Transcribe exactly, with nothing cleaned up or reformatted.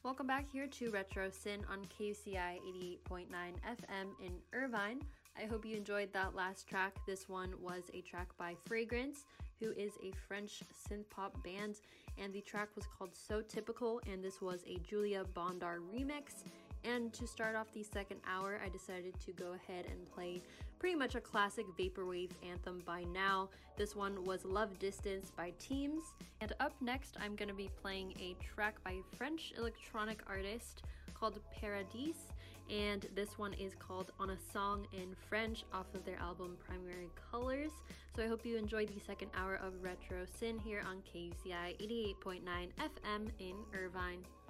Welcome back here to Retro Sin on K U C I eighty-eight point nine F M in Irvine. I hope you enjoyed that last track. This one was a track by Fragrance, who is a French synth-pop band, and the track was called So Typical, and this was a Julia Bondar remix. And to start off the second hour, I decided to go ahead and play pretty much a classic vaporwave anthem by now. This one was Love Distance by Teams. And up next, I'm going to be playing a track by a French electronic artist called Paradis, and this one is called On a Song in French off of their album Primary Colors. So I hope you enjoyed the second hour of Retro Sin here on K U C I eighty-eight point nine F M in Irvine.